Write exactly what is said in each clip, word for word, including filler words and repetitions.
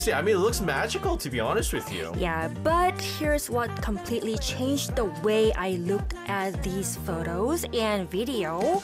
Yeah, I mean, it looks magical, to be honest with you. Yeah, but here's what completely changed the way I looked at these photos and video.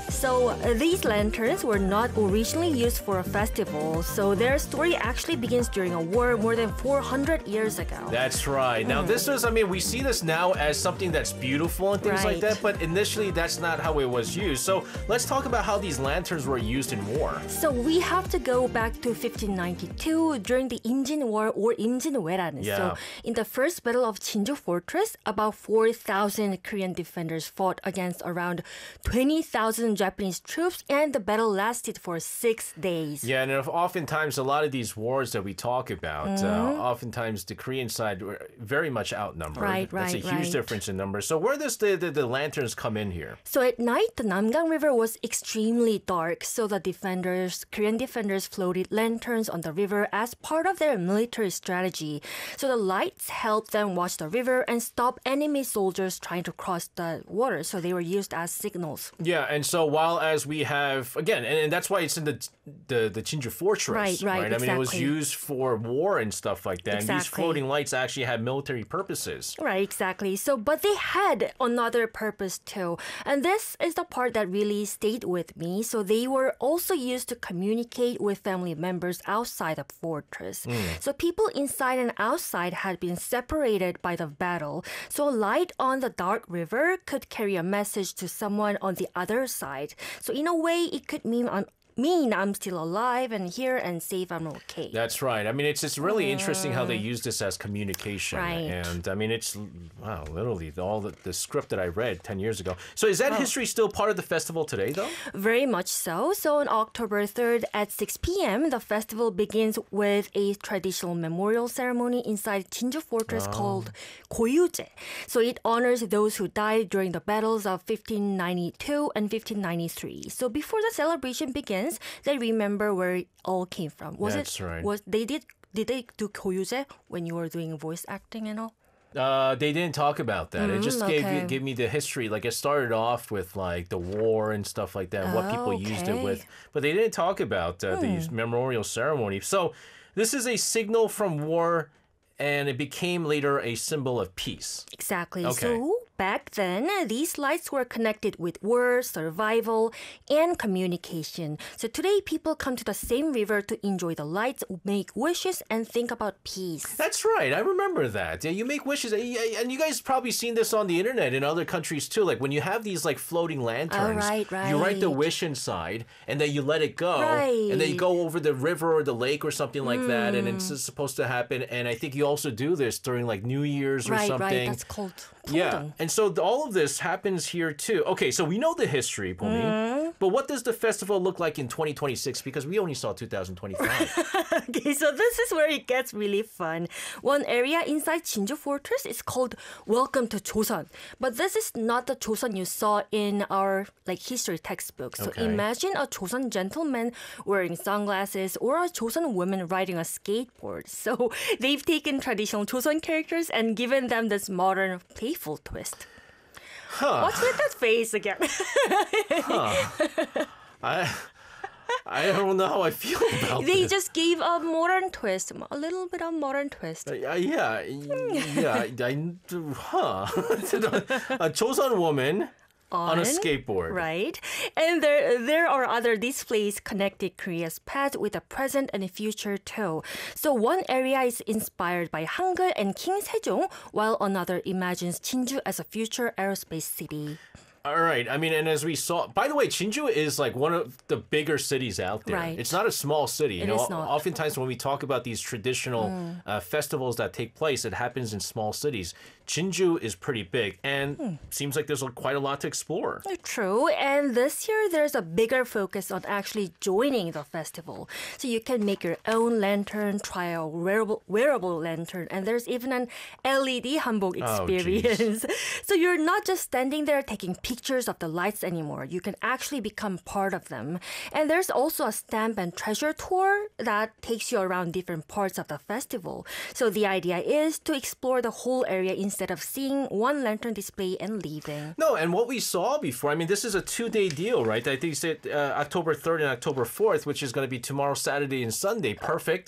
So uh, these lanterns were not originally used for a festival, so their story actually begins during a war more than four hundred years ago. That's right. Now, this is, I mean, we see this now as something that's beautiful and things like Right. that, but initially that's not how it was used. So let's talk about how these lanterns were used in war. So we have to go back to fifteen ninety-two during the Imjin War or Imjinweran. Yeah. So in the first battle of Jinju Fortress, about four thousand Korean defenders fought against around twenty thousand Japanese troops, and the battle lasted for six days. Yeah, and if oftentimes a lot of these wars that we talk about, Mm-hmm. uh, oftentimes the Korean side were very much outnumbered. Right, That's a right, huge right. difference in numbers. So where does the, the, the lanterns come in here? So at night, the Namgang River was extremely dark, so the defenders, Korean defenders floated lanterns on the river as part of their military strategy. So the lights helped them watch the river and stop enemy soldiers trying to cross the water, so they were used as signals. Yeah, and so while as we have, again, and, and that's why it's in the the, the Jinju Fortress, Right, right, I mean, it was exactly. used for war and stuff like that. And these Exactly. floating lights actually had military purposes. Right, exactly. So, but they had another purpose too. And this is the part that really stayed with me. So they were also used to communicate with family members outside the fortress. So people inside and outside had been separated by the battle. So a light on the dark river could carry a message to someone on the other side. So in a way, it could mean I'm mean I'm still alive and here and safe, I'm okay. That's right. I mean, it's it's really interesting how they use this as communication. Right. And I mean, it's, wow, literally all the, the script that I read ten years ago. So is that Oh. history still part of the festival today, though? Very much so. So on October third at six p.m., the festival begins with a traditional memorial ceremony inside Jinju Fortress called Goyuje. So it honors those who died during the battles of fifteen ninety-two and fifteen ninety-three. So before the celebration begins, they remember where it all came from. Was That's it? right. Was they did? Did they do Goyuje when you were doing voice acting and all? Uh, they didn't talk about that. it just gave okay. you, gave me the history. Like it started off with like the war and stuff like that, what people used it okay. with, but they didn't talk about uh, the memorial ceremony. So this is a signal from war, and it became later a symbol of peace. Exactly. Okay. So back then, these lights were connected with war, survival, and communication. So today, people come to the same river to enjoy the lights, make wishes, and think about peace. That's right. I remember that. Yeah, you make wishes, and you and you guys probably seen this on the internet in other countries too. Like when you have these like floating lanterns, right, you write the right. wish inside, and then you let it go, and then you Right. go over the river or the lake or something like that, and it's supposed to happen. And I think you also do this during like New Year's or Right, something. right. That's called Yeah, Pyeongdong. and so th- all of this happens here too. Okay, so we know the history, Pomi, Mm-hmm. but what does the festival look like in twenty twenty-six? Because we only saw two thousand twenty-five. Okay, so this is where it gets really fun. One area inside Jinju Fortress is called Welcome to Joseon. But this is not the Joseon you saw in our like history textbook. So Okay. imagine a Joseon gentleman wearing sunglasses or a Joseon woman riding a skateboard. So they've taken traditional Joseon characters and given them this modern playful twist. What's with that face again? I I don't know how I feel about They this. just gave a modern twist, a little bit of modern twist. Uh, yeah, yeah, I, I, huh? A Chosun woman on, a skateboard. Right. And there there are other displays connecting Korea's past with the present and the future too. So one area is inspired by Hangul and King Sejong, while another imagines Jinju as a future aerospace city. All right. I mean, and as we saw, by the way, Jinju is like one of the bigger cities out there. Right. It's not a small city. You It know, is not. oftentimes when we talk about these traditional Mm. uh, festivals that take place, it happens in small cities. Jinju is pretty big, and Hmm. seems like there's a- quite a lot to explore. True, and this year there's a bigger focus on actually joining the festival. So you can make your own lantern, try a wearable, wearable lantern, and there's even an L E D hanbok Oh, geez. experience. So you're not just standing there taking pictures of the lights anymore. You can actually become part of them. And there's also a stamp and treasure tour that takes you around different parts of the festival. So the idea is to explore the whole area instead of seeing one lantern display and leaving. No, and what we saw before, I mean, this is a two-day deal, right? I think you said uh, October third and October fourth, which is going to be tomorrow, Saturday, and Sunday. Perfect.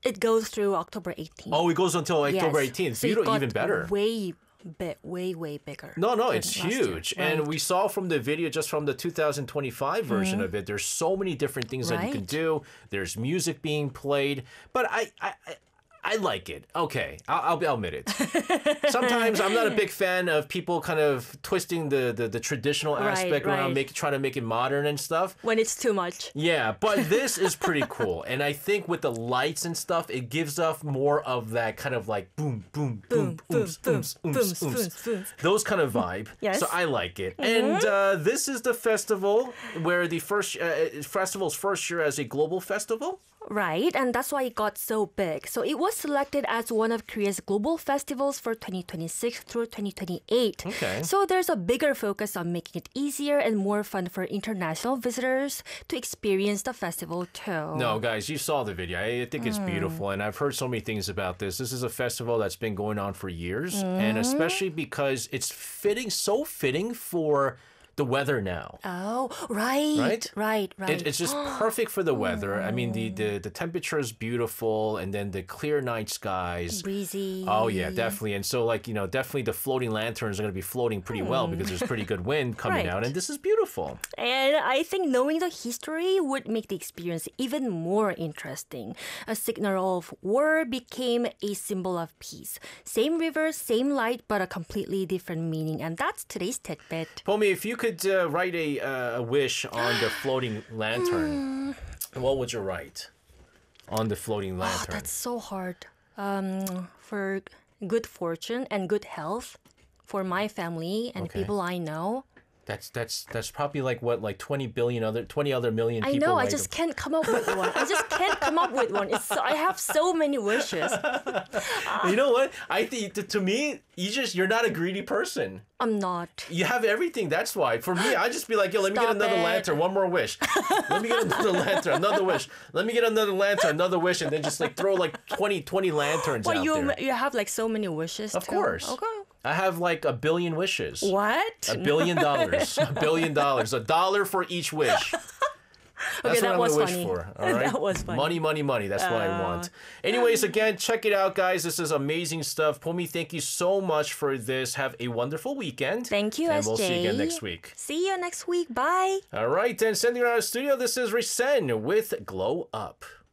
It goes through October eighteenth. Oh, it goes until October Yes. eighteenth. So it Beautiful, got even better. Way, bit, way, way bigger. No, no, than it's last year. huge. And Right. we saw from the video, just from the two thousand twenty-five version of it, there's so many different things that you can Right. do. There's music being played. But I, I, I I like it. Okay, I'll, I'll admit it. Sometimes I'm not a big fan of people kind of twisting the, the, the traditional Right, aspect around, right. make, trying to make it modern and stuff. When it's too much. Yeah, but this is pretty cool. And I think with the lights and stuff, it gives off more of that kind of like boom, boom, boom, Boom, ooms, boom, ooms, boom, ooms, boom, ooms. boom. Those kind of vibe. Yes. So I like it. And uh, this is the festival where the first uh, festival's first year as a global festival. Right, and that's why it got so big. So it was selected as one of Korea's global festivals for twenty twenty-six through twenty twenty-eight. Okay. So there's a bigger focus on making it easier and more fun for international visitors to experience the festival too. No, guys, you saw the video. I think it's Mm. beautiful, and I've heard so many things about this. This is a festival that's been going on for years, Mm-hmm. and especially because it's fitting, so fitting for the weather now. Oh, right, Right? right, right. It, it's just perfect for the weather. I mean, the, the the temperature is beautiful, and then the clear night skies. Breezy. Oh yeah, definitely. And so, like you know, definitely the floating lanterns are going to be floating pretty well because there's pretty good wind coming Right. out, and this is beautiful. And I think knowing the history would make the experience even more interesting. A signal of war became a symbol of peace. Same river, same light, but a completely different meaning. And that's today's tidbit. Pomi, if you could uh, write a uh, a wish on the floating lantern, what would you write on the floating Oh, lantern? that's so hard. Um, for good fortune and good health for my family and Okay. people I know. That's that's that's probably like what, like twenty billion other twenty other million I people. know, I like just can't come up with one. I just can't come up with one. It's so, I have so many wishes. You know what? I think to, to me, you just you're not a greedy person. I'm not. You have everything. That's why. For me, I just be like, yo, let me get Stop another it. lantern. One more wish. Let me get another lantern. Another wish. Let me get another lantern. Another wish, and then just like throw like twenty, twenty lanterns Well, out you there. you have like so many wishes. Of too. course. Okay. I have like a billion wishes. What? A billion dollars. A billion dollars. A dollar for each wish. That's Okay, that what I'm was gonna wish funny. for. All right. That was funny. Money, money, money. That's what I want. Anyways, again, check it out, guys. This is amazing stuff. Pomi, thank you so much for this. Have a wonderful weekend. Thank you, and S J. we'll see you again next week. See you next week. Bye. All right, then sending you out of the studio. This is Risen with Glow Up.